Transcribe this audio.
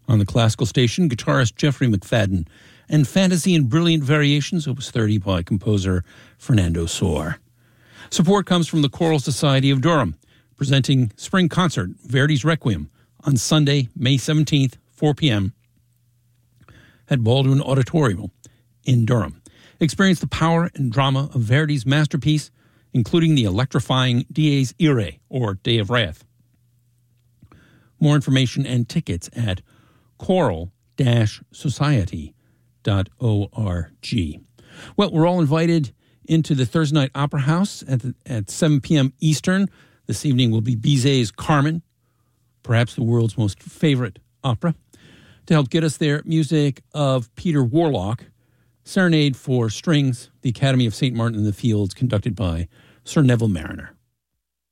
On the classical station, guitarist Jeffrey McFadden, and Fantasy and Brilliant Variations, Opus 30 by composer Fernando Sor. Support comes from the Choral Society of Durham, presenting spring concert Verdi's Requiem on Sunday, May 17th, 4 p.m. at Baldwin Auditorium in Durham. Experience the power and drama of Verdi's masterpiece, including the electrifying Dies Irae, or Day of Wrath. More information and tickets at choral-society.org. Well, we're all invited into the Thursday Night Opera House at 7 p.m. Eastern. This evening will be Bizet's Carmen, perhaps the world's most favorite opera. To help get us there, music of Peter Warlock, Serenade for Strings, the Academy of St. Martin in the Fields, conducted by Sir Neville Mariner.